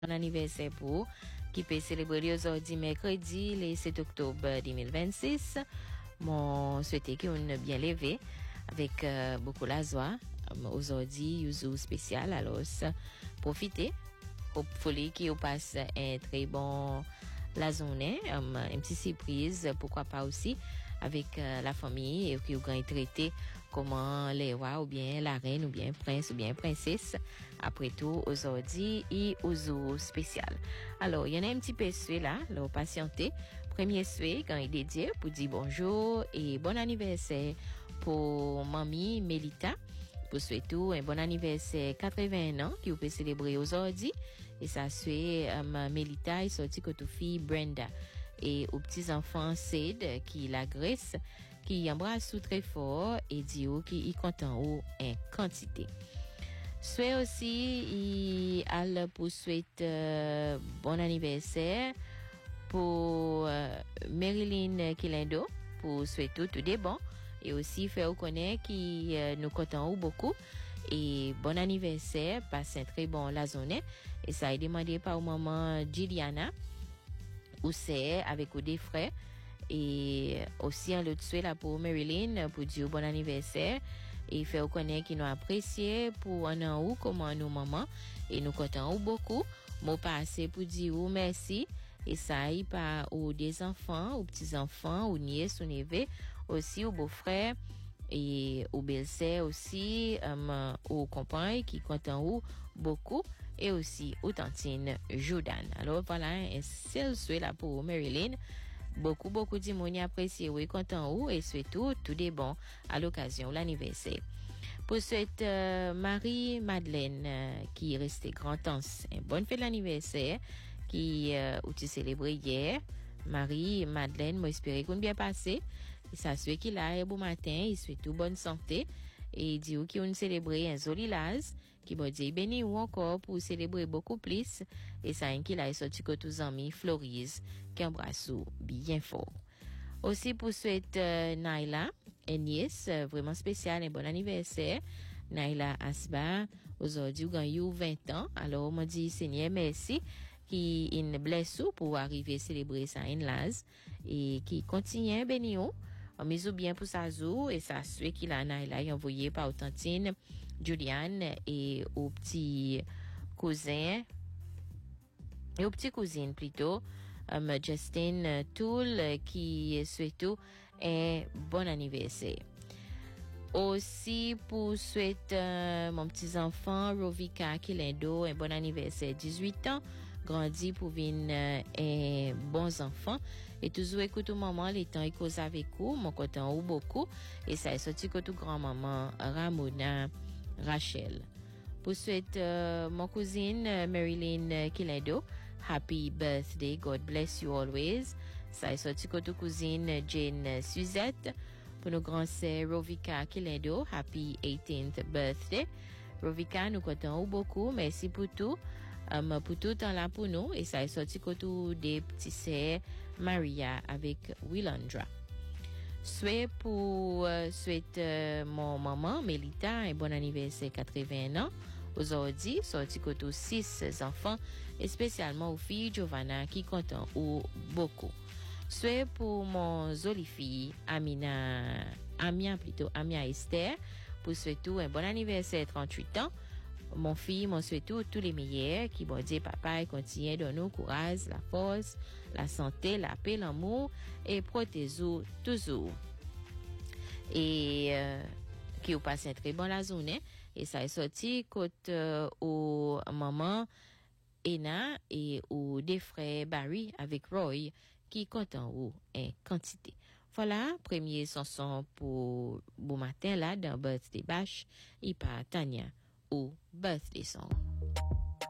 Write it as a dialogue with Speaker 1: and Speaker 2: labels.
Speaker 1: Bon anniversaire pour qui peut célébrer aujourd'hui mercredi le 7 octobre 2026. Mon souhaité qu'on bien levé avec beaucoup la joie. Aujourd'hui, un jour spécial, alors profitez. Hopefully qu'il passe un très bon la journée, une petite surprise, pourquoi pas aussi avec la famille et qui vous traité comment les rois ou bien la reine ou bien prince ou bien princesse après tout aujourd'hui et au jour spécial. Alors il y en a un petit peu souhait là, alors patientez. Premier souhait quand il est dédié pour dire bonjour et bon anniversaire pour mamie Melita. Pour souhaiter un bon anniversaire 80 ans qui vous peut célébrer aujourd'hui et ça suit Melita et sorti que tout fille Brenda et aux petits enfants Sid qui la Grèce qui embrasse très fort et dit qui y content ou en quantité. Souhait aussi il a pour souhaiter bon anniversaire pour Marilyn Kilendo pour souhaiter tout des bons et aussi faire connaître qui nous comptons beaucoup et bon anniversaire passe un très bon la journée et ça est demandé par maman Gilliana ou c'est avec des frères et aussi un autre souhait là pour Marilyn pour dire bon anniversaire et faire connaître qui nous apprécié pour un an ou comment nous maman et nous comptons beaucoup mot passé pour dire merci et ça y pas aux des enfants aux petits enfants aux nièces aux neveux aussi aux beaux-frères et aux belles-sœurs aussi aux compagnes qui comptent ou beaucoup et aussi aux tantines Jordan. Alors voilà un seul souhait là pour Marilyn. Beaucoup de monde apprécié oui content ou et surtout tout des bons à l'occasion de l'anniversaire. Pour cette Marie-Madeleine qui est restée grand-tante, une bonne fête d'anniversaire qui où tu célébré hier. Marie-Madeleine, moi espérer qu'on bien passé. Et ça souhaite qu'il a un bon matin, il souhaite tout bonne santé et il dit qu'il a célébré un joli laz qui va dire béni ou encore pour célébrer beaucoup plus et ça qu'il a sorti que tous amis Florise qui embrasse bien fort. Aussi pour souhaiter Naila et nièce vraiment spécial un bon anniversaire. Naila Asba aujourd'hui gagne 20 ans. Alors on m'a dit Seigneur merci qui in blesse pour arriver à célébrer ça en laz et qui continue bénio en mise bien pour sa zou et ça suit qu'il a Naila envoyé par Tantine Juliane et aux petits cousins et aux petites cousines plutôt Justin Toul qui souhaite un bon anniversaire. Aussi pour souhaiter mon petit enfant Rovika Kilendo un bon anniversaire 18 ans grandi pour venir un bons enfants et toujours écoute maman les temps et cause avec vous mon content ou beaucoup et ça est sorti que tout grand maman Ramona Rachel. Pour souhaiter mon cousine Marilyn Kilendo happy birthday, God bless you always. Ça est sorti que tout cousine Jane Suzette. Pour nos grands sœurs Rovika Kilendo, happy 18th birthday. Rovika, nous comptons beaucoup, merci pour tout temps là pour nous et ça est sorti que tout des petits sœurs Maria avec Willandra. Souhait pour mon maman Melita un bon anniversaire 80 ans. Aujourd'hui, sorti que tout 6 enfants et spécialement aux filles Giovanna qui comptent ou beaucoup. Souhait pour mon jolie fille Amia Esther pour souhaiter un bon anniversaire 38 ans. Mon fille, mon souhaite tous les meilleurs qui bon Dieu papa et continue de nous courage, la force, la santé, la paix, l'amour et protège-nous toujours. Et qui vous passe un très bon la journée et ça est sorti côté aux maman Ena et aux deux frères Barry avec Roy qui comptent en haut en quantité. Voilà, premier chanson pour bon matin là dans Birthday Bash et par Tania au Birthday Song.